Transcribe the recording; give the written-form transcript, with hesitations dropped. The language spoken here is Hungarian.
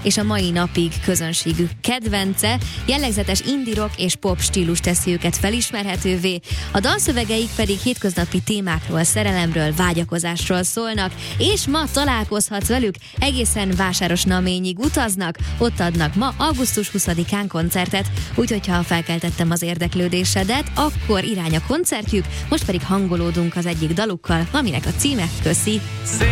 és a mai napig közönségük kedvence. Jellegzetes indie rock és pop stílus teszi őket felismerhetővé, a dalszövegeik pedig hétköznapi témákról, szerelemről, vágyakozásról szólnak, és ma találkozhatsz velük, egészen Vásárosnaményig utaznak, ott adnak ma augusztus 20-án koncertet, úgyhogy ha felkeltettem az érdeklődésedet, akkor irány a koncertjük, most pedig hangolódunk az egyik dalukkal, aminek a címe Köszi.